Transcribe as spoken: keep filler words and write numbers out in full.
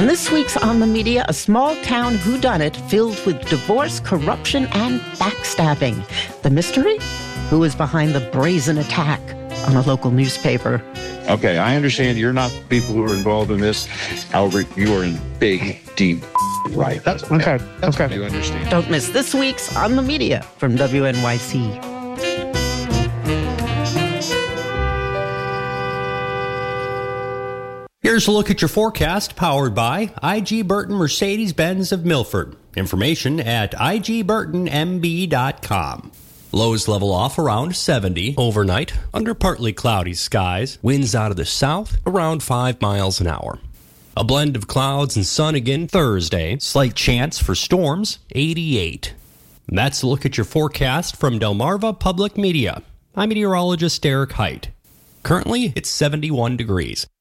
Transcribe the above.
On this week's On the Media, a small-town whodunit filled with divorce, corruption, and backstabbing. The mystery? Who is behind the brazen attack on a local newspaper? Okay, I understand you're not the people who are involved in this. However, you are in big, deep right. That's okay. That's okay. what you understand. Don't miss this week's On the Media from W N Y C. Here's a look at your forecast, powered by I G Burton Mercedes-Benz of Milford. Information at I G burton M B dot com. Lows level off around seventy overnight, under partly cloudy skies. Winds out of the south around five miles an hour. A blend of clouds and sun again Thursday. Slight chance for storms, eighty-eight. And that's a look at your forecast from Delmarva Public Media. I'm meteorologist Derek Height. Currently, it's seventy-one degrees.